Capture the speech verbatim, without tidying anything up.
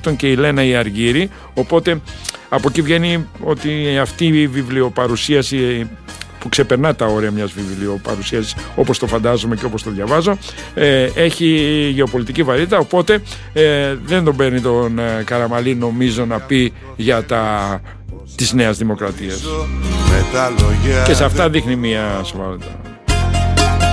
Ανυπόπτων και η Λένα η Αργύρη. Οπότε από εκεί βγαίνει ότι αυτή η βιβλιοπαρουσίαση που ξεπερνά τα όρια μιας βιβλιοπαρουσίασης όπως το φαντάζομαι και όπως το διαβάζω, ε, έχει γεωπολιτική βαρύτητα, οπότε ε, δεν τον παίρνει τον ε, Καραμαλή νομίζω να πει για τα της Νέας Δημοκρατίας, και σε αυτά δείχνει μια σοβαρότητα.